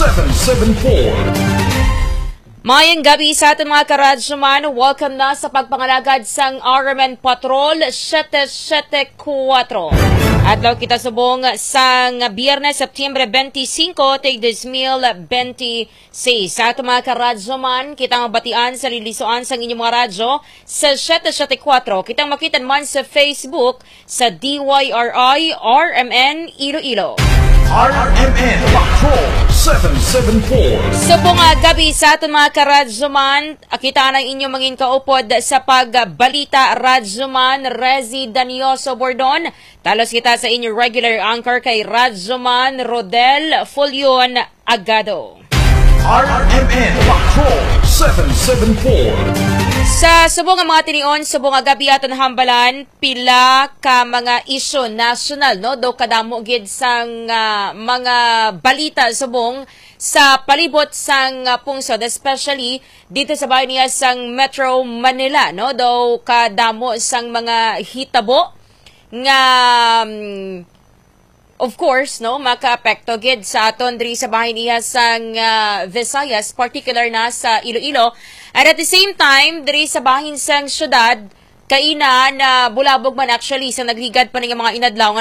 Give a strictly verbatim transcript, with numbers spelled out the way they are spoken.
seven seven four. Mayang gabi sa ating mga karadyoman. Welcome na sa pagpangalagad sang R M N Patrol seven seven four. Adlaw kita subong sang Biyernes, September twenty-five, tig two thousand twenty-six. Sa ating mga karadyoman, kitang mabatian sa lilisuan sang inyong mga radyo sa seven seven four. Kitang makitan man sa Facebook sa D Y R I R M N Iloilo. R M N Patrol seven seven four. Subong nga gabi sa aton mga karadyoman, kita ang inyong mangin kaupod sa pagbalita Radyoman Rezi Danioso Bordon. Talos kita sa inyong regular anchor kay Radyoman Rodel Fulion Agado. R M N Patrol seven seven four. Sa subong nga mga tinion, subong nga gabi aton hambalan, pila ka mga isyu national, no? Do kadamo gid sang uh, mga balita subong sa palibot sang uh, pungsod, especially dito sa bayan niya sang Metro Manila, no? Do kadamo sang mga hitabo nga um, of course, no, maka-apekto gid sa aton diri sa bahin niya sang uh, Visayas, particular na sa Iloilo. And at the same time, diri sa bahin sang syudad, kaina na bulabog man actually sa nagligad pa ng mga inadlaw